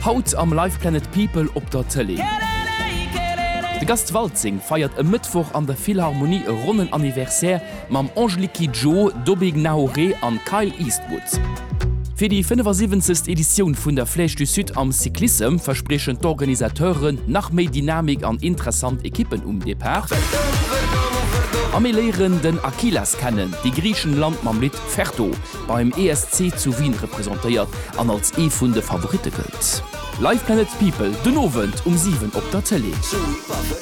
Haut am Live Planet People op der Tele. De Gast Walzing feiert e Mittwoch an der Philharmonie e runden Anniversär mam Angeliki Joe, Dobig Naoré an Kyle Eastwood. Für die 75. Edition vun der Flèche du Sud am Cyclisme versprechen d'Organisateuren nach méi Dynamik an interessant Ekippen Depart. Amelieren den Achilles kennen, die Griechenland mam Lied Ferto beim ESC zu Wien repräsentiert an als vun de Favorite gilt. Live Planet People, den Abend 7 op der Tele.